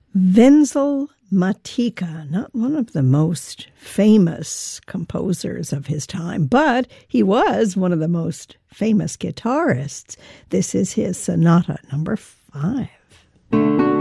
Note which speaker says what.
Speaker 1: Wenzel Matica, not one of the most famous composers of his time, but he was one of the most famous guitarists. This is his Sonata number 5.